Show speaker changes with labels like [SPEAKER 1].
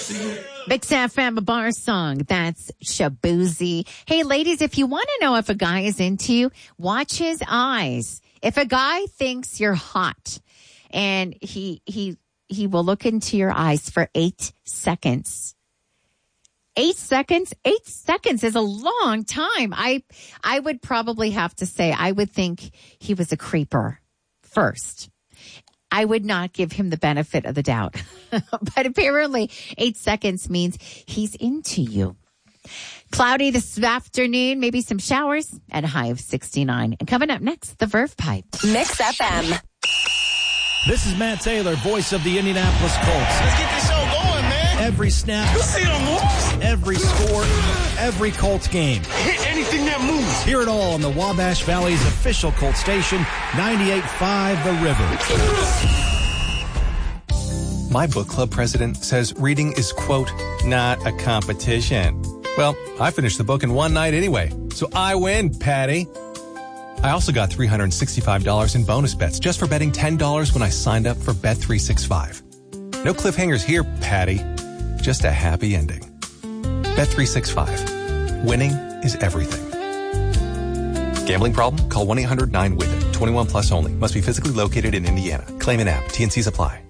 [SPEAKER 1] Mix FM, a bar song. That's Shaboozey. Hey, ladies, if you want to know if a guy is into you, watch his eyes. If a guy thinks you're hot and he will look into your eyes for 8 seconds. 8 seconds? 8 seconds is a long time. I would probably have to say I would think he was a creeper first. I would not give him the benefit of the doubt. But apparently 8 seconds means he's into you. Cloudy this afternoon, maybe some showers at a high of 69. And coming up next, the Verve Pipe.
[SPEAKER 2] Mix FM.
[SPEAKER 3] This is Matt Taylor, voice of the Indianapolis Colts.
[SPEAKER 4] Let's get this show going, man.
[SPEAKER 3] Every snap,
[SPEAKER 4] You see them moves?
[SPEAKER 3] every score, every Colts game.
[SPEAKER 4] Hit anything that moves.
[SPEAKER 3] Hear it all on the Wabash Valley's official Colts station, 98.5 The River.
[SPEAKER 5] My book club president says reading is, quote, not a competition. Well, I finished the book in one night anyway, so I win, Patty. I also got $365 in bonus bets just for betting $10 when I signed up for Bet365. No cliffhangers here, Patty. Just a happy ending. Bet365. Winning is everything. Gambling problem? Call 1-800-9-WITH-IT. 21 plus only. Must be physically located in Indiana. Claim an app. T&Cs apply.